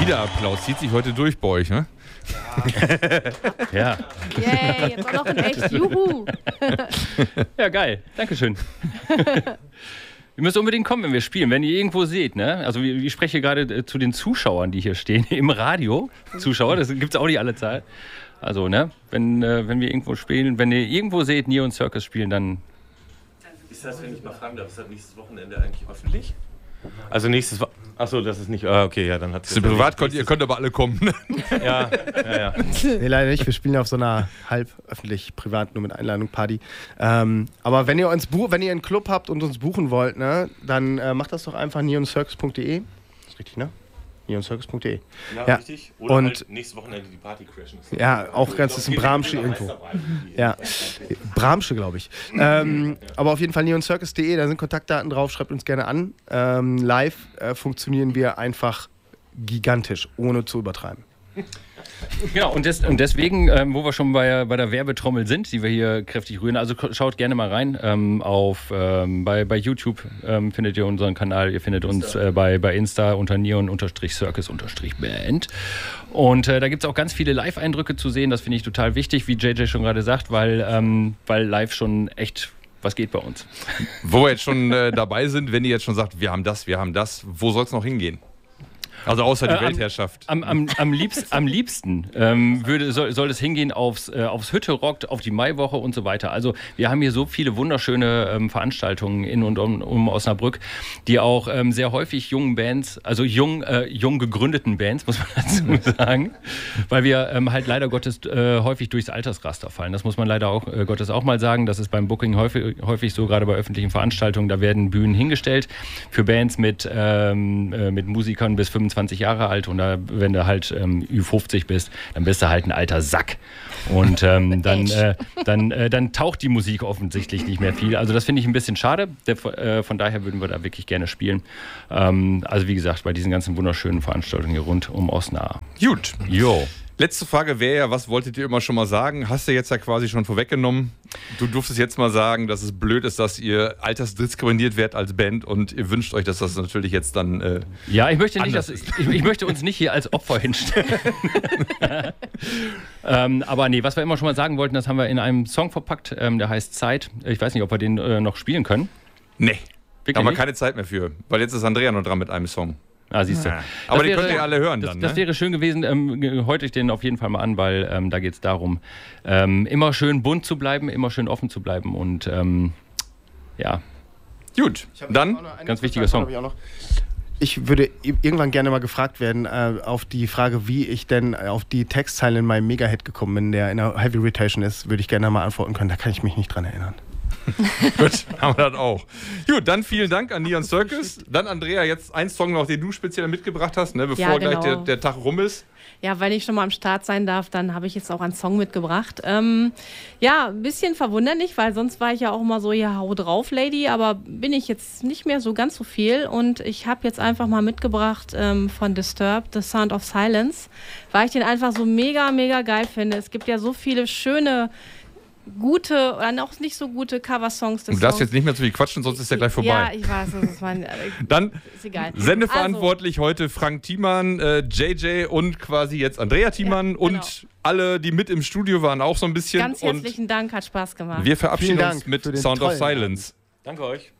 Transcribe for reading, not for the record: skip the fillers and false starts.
Wiederapplaus zieht sich heute durch bei euch, ne? Ja. Yay, jetzt auch noch in echt. Juhu. Ja, geil. Dankeschön. Ihr müsst unbedingt kommen, wenn wir spielen, wenn ihr irgendwo seht, ne? Also ich spreche gerade zu den Zuschauern, die hier stehen, im Radio. Zuschauer, das gibt es auch nicht alle Zeit. Also, ne? Wenn wir irgendwo spielen, wenn ihr irgendwo seht, Neon Circus spielen, dann... Ist das, wenn ich mal fragen darf, ist das nächstes Wochenende eigentlich öffentlich? Also nächstes Wochenende... Achso, das ist nicht... okay, ja, dann hat es... Das ist privat, ihr könnt aber alle kommen. Ja. Nee, leider nicht. Wir spielen auf so einer halb öffentlich, privat, nur mit Einladung Party. Aber wenn ihr einen Club habt und uns buchen wollt, ne, dann macht das doch einfach neoncircus.de. Ist richtig, ne? neoncircus.de. Ja, richtig. Oder und halt nächstes Wochenende die Party crashen. Ja, auch ganz, das ist ein Bramsche irgendwo. Ja, Bramsche, glaube ich. Aber auf jeden Fall neoncircus.de, da sind Kontaktdaten drauf, schreibt uns gerne an. Live funktionieren wir einfach gigantisch, ohne zu übertreiben. Genau, und deswegen, wo wir schon bei der Werbetrommel sind, die wir hier kräftig rühren, also schaut gerne mal rein. Bei YouTube findet ihr unseren Kanal, ihr findet uns bei Insta unter neon-circus-band. Und da gibt es auch ganz viele Live-Eindrücke zu sehen, das finde ich total wichtig, wie JJ schon gerade sagt, weil live schon echt was geht bei uns. Wo wir jetzt schon dabei sind, wenn ihr jetzt schon sagt, wir haben das, wo soll es noch hingehen? Also außer die Weltherrschaft. Am liebsten soll es hingehen aufs Hütte rockt, auf die Maiwoche und so weiter. Also wir haben hier so viele wunderschöne Veranstaltungen in und um Osnabrück, die auch sehr häufig jungen Bands, also jung gegründeten Bands, muss man dazu sagen, weil wir halt leider Gottes häufig durchs Altersraster fallen. Das muss man leider auch Gottes auch mal sagen. Das ist beim Booking häufig so, gerade bei öffentlichen Veranstaltungen. Da werden Bühnen hingestellt für Bands mit Musikern bis 25 Jahre alt und da, wenn du halt Ü50 bist, dann bist du halt ein alter Sack. Und dann taucht die Musik offensichtlich nicht mehr viel. Also das finde ich ein bisschen schade. Von daher würden wir da wirklich gerne spielen. Also wie gesagt, bei diesen ganzen wunderschönen Veranstaltungen hier rund um Osnabrück. Gut. Jo. Letzte Frage wäre ja, was wolltet ihr immer schon mal sagen? Hast du jetzt ja quasi schon vorweggenommen. Du durftest jetzt mal sagen, dass es blöd ist, dass ihr altersdiskriminiert werdet als Band und ihr wünscht euch, dass das natürlich jetzt dann ja, ich möchte nicht, ich möchte uns nicht hier als Opfer hinstellen. Aber nee, was wir immer schon mal sagen wollten, das haben wir in einem Song verpackt, der heißt Zeit. Ich weiß nicht, ob wir den noch spielen können. Nee, da haben wir nicht? keine Zeit mehr für, weil jetzt ist Andrea noch dran mit einem Song. Ah, siehst du. Aber den könnt ihr alle hören dann, Das wäre schön gewesen. Heute ich den auf jeden Fall mal an, weil da geht es darum, immer schön bunt zu bleiben, immer schön offen zu bleiben und ja. Gut, dann ganz wichtiger Song. Ich würde irgendwann gerne mal gefragt werden auf die Frage, wie ich denn auf die Textzeile in meinem Mega-Hit gekommen bin, der in einer Heavy Rotation ist, würde ich gerne mal antworten können. Da kann ich mich nicht dran erinnern. Gut, haben wir das auch. Gut, dann vielen Dank an Neon Circus. Dann, Andrea, jetzt ein Song noch, den du speziell mitgebracht hast, ne, bevor gleich der Tag rum ist. Ja, wenn ich schon mal am Start sein darf, dann habe ich jetzt auch einen Song mitgebracht. Ja, ein bisschen verwunderlich, weil sonst war ich ja auch immer so, ja, hau drauf, Lady, aber bin ich jetzt nicht mehr so ganz so viel. Und ich habe jetzt einfach mal mitgebracht von Disturbed, The Sound of Silence, weil ich den einfach so mega, mega geil finde. Es gibt ja so viele schöne, gute oder auch nicht so gute Coversongs. Du darfst jetzt nicht mehr zu viel quatschen, sonst ist der gleich vorbei. Ja, ich weiß, das ist mein... Dann ist egal. Sendeverantwortlich heute Frank Thiemann, JJ und quasi jetzt Andrea Thiemann und alle, die mit im Studio waren, auch so ein bisschen. Ganz herzlichen Dank, hat Spaß gemacht. Wir verabschieden uns mit Sound of Silence. Danke euch.